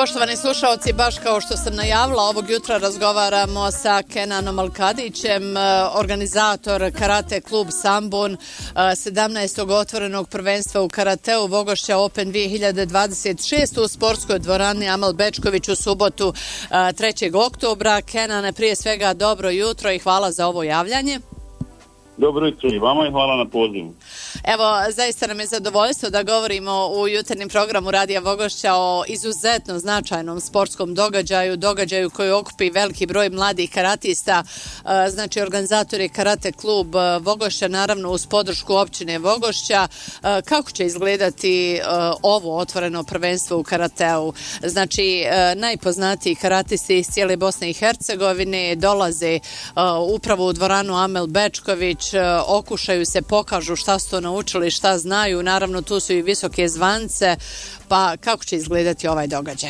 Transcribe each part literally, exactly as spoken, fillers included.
Poštovani slušalci, baš kao što sam najavila, ovog jutra razgovaramo sa Kenanom Alkadićem, organizator Karate klub Sambon sedamnaestog otvorenog prvenstva u karateu Vogošća Open dvije hiljade dvadeset šest u sportskoj dvorani Amel Bečković u subotu trećeg oktobra. Kenane, prije svega dobro jutro i hvala za ovo javljanje. Dobro jutro i vama i hvala na pozivu. Evo, zaista nam je zadovoljstvo da govorimo u jutarnjem programu Radija Vogošća o izuzetno značajnom sportskom događaju, događaju koji okupi veliki broj mladih karatista, znači organizator je Karate klub Vogošća, naravno uz podršku općine Vogošća. Kako će izgledati ovo otvoreno prvenstvo u karateu? Znači, najpoznatiji karatisti iz cijele Bosne i Hercegovine dolaze upravo u dvoranu Amel Bečković, okušaju se, pokažu šta su to naučili, šta znaju, naravno tu su i visoke zvance, pa kako će izgledati ovaj događaj?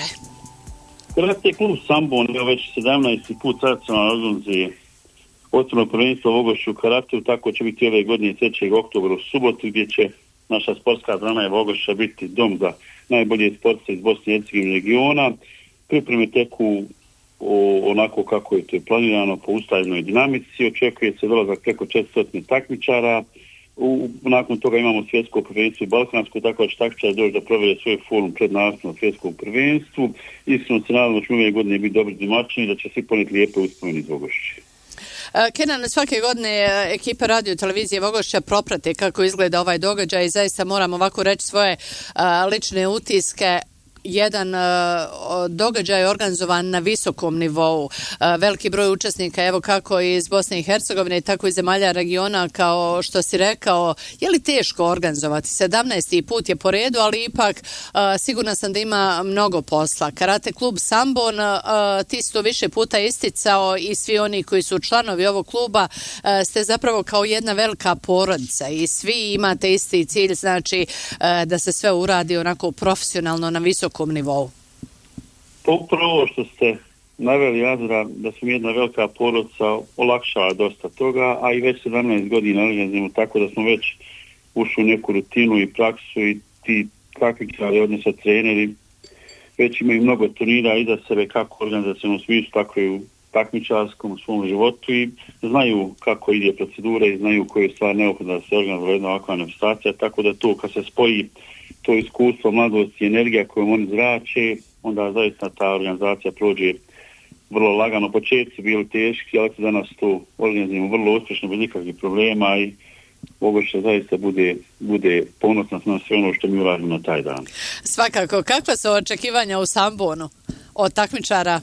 Karate klub Sambon je već sedamnaesti put tradicionalno organizuje otvoreno prvenstvo u Vogošću u karateu, tako će biti ove godine trećeg oktobra u subotu, gdje će naša sportska dvorana je Vogošća biti dom za najbolje sportiste iz Bosne i Hercegovine regiona. Pripreme teku O, onako kako je to planirano po ustaljenoj dinamici. Očekuje se dolazak preko četiristo takmičara. U, nakon toga imamo svjetsko prvenstvo i balkansko, tako da će takmičari doći da provede svoj forum pred nastavnom svjetskom prvenstvu. Iskreno se nadamo da će ove godine biti dobri domaćini, da će svi poneti lijepe uspomene iz Vogošće. Kenan, svake godine ekipa radio televizije Vogošća proprate kako izgleda ovaj događaj i zaista moram ovako reći svoje a, lične utiske. Jedan uh, događaj organizovan na visokom nivou, uh, veliki broj učesnika, evo kako iz Bosne i Hercegovine, tako i zemalja regiona, kao što si rekao. Je li teško organizovati? sedamnaesti put je po redu, ali ipak uh, sigurna sam da ima mnogo posla. Karate klub Sambon, uh, ti si to više puta isticao i svi oni koji su članovi ovog kluba uh, ste zapravo kao jedna velika porodica i svi imate isti cilj, znači uh, da se sve uradi onako profesionalno na visokom nivou. Upravo što ste naveli, Azra, da smo jedna velika porodica, olakšava dosta toga, a i već sedamnaest godina organizujemo tako da smo već ušli u neku rutinu i praksu i ti takmičari, odnosno treneri, već imaju mnogo turnira iza sebe kako organizacijom smislu, tako i u takmičarskom u svom životu i znaju kako ide procedura i znaju koje je stvar neophodna da se organizuje jedna ovakva manifestacija, tako da to kad se spoji to iskustvo, mladost i energija kojom oni zrače, onda zaista ta organizacija prođe vrlo lagano. Početci bili teški, ali danas to organizujemo vrlo uspješno, bez nikakvih problema i Vogošća zaista bude, bude ponosna na sve ono što mi uradimo na taj dan. Svakako, kakva su očekivanja u Sambonu od takmičara?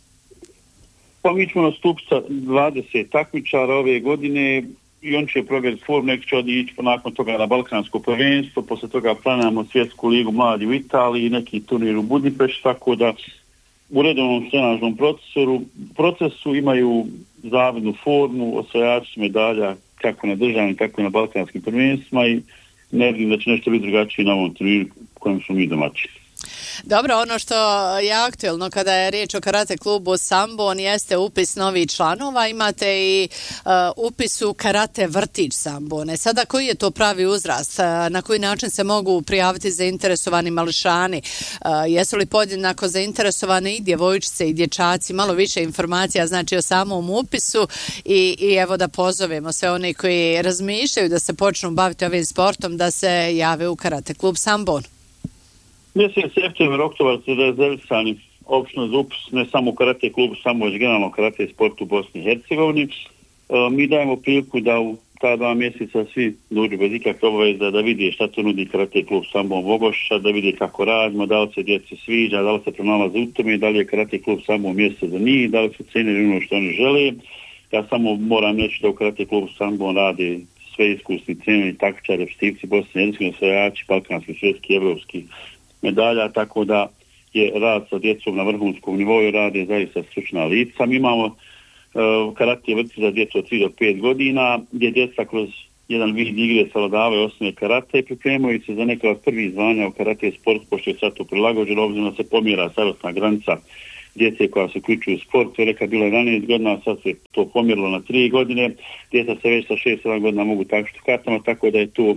Pa mi ćemo nastupiti sa dvadeset takmičara ove godine i on će provjeriti form, neki će ići nakon toga na balkansko prvenstvo, posle toga planiramo svjetsku ligu mladi u Italiji, neki turnir u Budimpešti, tako da u redovnom trenažnom procesu, procesu imaju zavidnu formu, osvajači medalja kako na državnim, tako i na balkanskim prvenstvima i ne vidim da će nešto biti drugačije na ovom turniru kojem smo mi domaćini. Dobro, ono što je aktuelno kada je riječ o karate klubu Sambon jeste upis novih članova, imate i uh, upis u karate vrtić Sambone. Sada koji je to pravi uzrast? Na koji način se mogu prijaviti zainteresovani mališani? Uh, jesu li podjednako zainteresovane i djevojčice i dječaci? Malo više informacija znači o samom upisu i, i evo da pozovemo sve oni koji razmišljaju da se počnu baviti ovim sportom da se jave u karate klub Sambon. Mjesec september, oktobar su rezervisani opštino za upis ne samo u karate klubu, samo već generalno karate sportu u Bosni i Hercegovini. E, mi dajemo priliku da u ta dva mjeseca svi dođu bez ikakve obaveza da vidi šta to nudi karate klub Sambon Vogošća, da vidi kako radimo, da li se djeci sviđa, da li se pronalaze u tome, da li je karate klub Sambon mjesto za njih, da li su cenili ono što oni žele. Ja samo moram reći da u karate klubu Sambon rade sve iskusni treneri, takmičari, štivci, Bosni i Hercegovini, osvajači, balkanski, svjetski, evropski medalja, tako da je rad sa djecom na vrhunskom nivou rade zaista stručna lica. Mi imamo uh, karate vrtić za djecu od tri do pet godina, gdje djeca kroz jedan vid igre savladavaju osnovne karate i pripremaju se za neka od prvih zvanja u karate sport, pošto je sad to prilagođeno, obzirom da se pomjera starosna granica djece koja se uključuju u sport, je neka bila jedanaest godina, sad se to pomjerilo na tri godine, djeca se već sa šest sedam godina mogu takmičiti kartama, tako da je to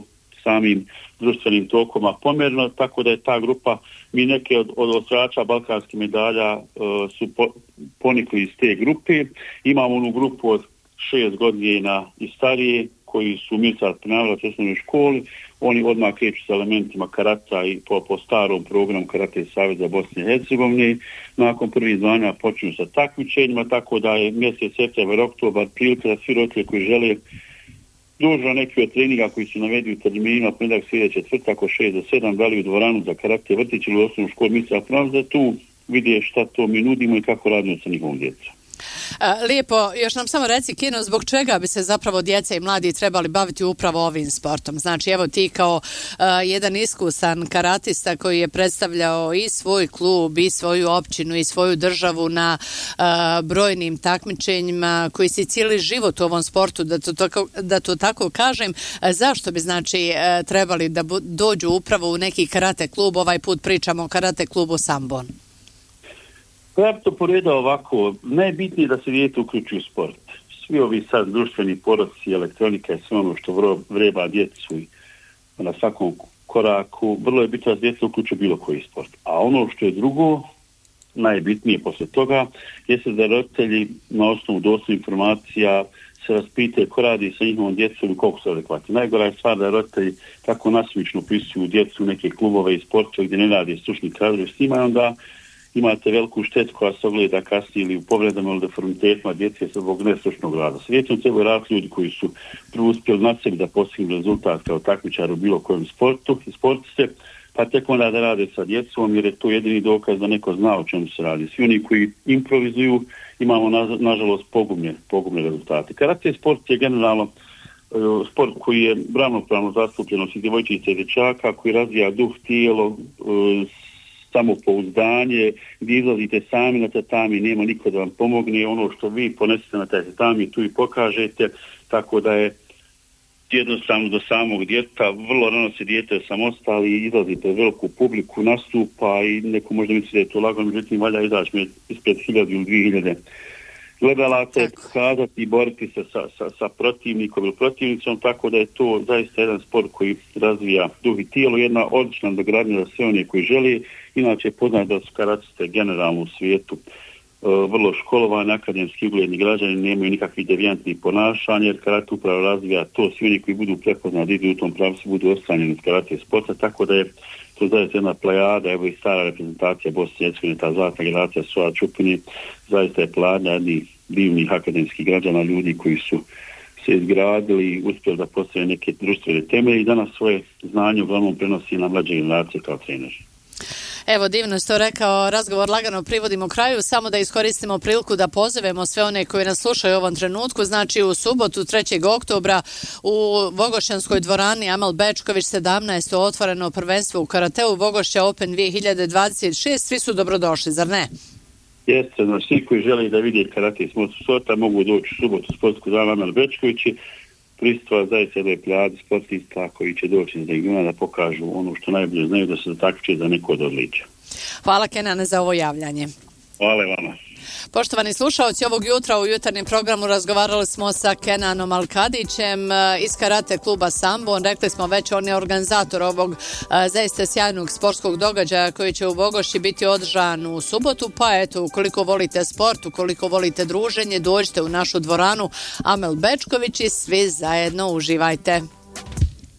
samim društvenim tokom, a pomjerno, tako da je ta grupa, mi neke od, od osvajača balkanskih medalja uh, su po, ponikli iz te grupe. Imamo onu grupu od šest godina i starije, koji su ministar ponavljali u osnovnoj školi, oni odmah kreću sa elementima karata i po, po starom programu Karate Saveza Bosne i Hercegovine. Nakon prvih zvanja počinju sa takmičenjima, tako da je mjesec septembar, oktobar prilika za svi roditelji koji žele dužno neki od treninga koji su navedi u terminima, ponedjeljak, srijeda, četvrtak od šest do sedam, da li u dvoranu za karate vrtić ili u osnovnu školu ministra ponavljali, da tu vide šta to mi nudimo i kako radimo sa njihovom djecom. Lijepo, još nam samo reci, Kino, zbog čega bi se zapravo djeca i mladi trebali baviti upravo ovim sportom? Znači, evo ti kao uh, jedan iskusan karatista koji je predstavljao i svoj klub, i svoju općinu, i svoju državu na uh, brojnim takmičenjima, koji si cijeli život u ovom sportu, da to tako, da to tako kažem, uh, zašto bi znači uh, trebali da bu- dođu upravo u neki karate klub? Ovaj put pričamo o karate klubu Sambon. Ja bi to poredao ovako, najbitnije je da se dijete uključi u sport. Svi ovi sad društveni poroci, elektronika i sve ono što vreba djecu na svakom koraku, vrlo je bitno da se djeca uključi bilo koji sport. A ono što je drugo, najbitnije posle toga, jeste da roditelji na osnovu dosta informacija se raspitaju ko radi sa njihovom djecom i koliko se adekvatni. Najgora je stvar da roditelji tako nasmično upisuju djecu u neke klubove i sportove gdje ne radi stručni kadrovi s njima, onda imate veliku štetu koja se ogleda kasnije ili u povredama ili deformitetima djece zbog nestručnog rada. Svijetom treba raditi ljudi koji su prvo uspjeli na sebi da postignu rezultat kao takmičar u bilo kojem sportu i sportiste, pa tek onda da rade sa djecom, jer je to jedini dokaz da neko zna o čemu se radi. Svi oni koji improvizuju imamo na, nažalost pogubne, pogubne rezultate. Karate sport je generalno sport koji je ravnopravno zastupljenost i djevojčica i dječaka, koji razvija duh, tijelo, samopouzdanje, gdje izlazite sami na tatami, nema niko da vam pomogne, ono što vi ponesete na taj tatami tu i pokažete, tako da je jednostavno do samog djeteta, vrlo rano se dijete samostali, izlazite veliku publiku, nastupa i neko možda misli da je to lagano, međutim valja izaći ispred hiljadu ili dvije hiljade gledalaca, kazati i boriti se sa, sa, sa protivnikom ili protivnicom, tako da je to zaista jedan sport koji razvija duh i tijelo, jedna odlična dogradnja za sve one koji želi. Inače je poznat da su karatiste generalno u svijetu uh, vrlo školovani, akademski ugledni građani, nemaju nikakvih devijantnih ponašanja, jer karate upravo razvija to, svi oni koji budu prepoznati, idu u tom pravcu, budu ostranjeni od karate sporta, tako da je to zaista jedna plejada, evo i stara reprezentacija Bosne i Hercegovine, ta zlatna generacija Soa Čupini, zaista je plejada jednih divnih akademskih građana, ljudi koji su se izgradili i uspjeli da postave neke društvene temelje i danas svoje znanje uglavnom prenosi na mlađe generacije kao treneri. Evo, divno ste to rekao, razgovor lagano privodimo kraju, samo da iskoristimo priliku da pozovemo sve one koji nas slušaju u ovom trenutku. Znači u subotu trećeg oktobra u Vogošćanskoj dvorani Amel Bečković sedamnaesto otvoreno prvenstvo u karateu Vogošća Open dvije hiljade dvadeset šest. Svi su dobrodošli, zar ne? Jeste, znači svi koji žele da vide karate iz sporta mogu doći u subotu u sportsku dvoranu Amel Bečkovići. Pristva zaista jednoj pljadi sportista koji će doći iz regiona da pokažu ono što najbolje znaju, da se takmiče za neko od odličja. Hvala, Kenane, za ovo javljanje. Hvala vama. Poštovani slušalci, ovog jutra u jutarnjem programu razgovarali smo sa Kenanom Alkadićem iz karate kluba Sambon. Rekli smo već, on je organizator ovog a, zaista sjajnog sportskog događaja koji će u Vogošći biti održan u subotu. Pa eto, ukoliko volite sport, ukoliko volite druženje, dođite u našu dvoranu Amel Bečković i svi zajedno uživajte.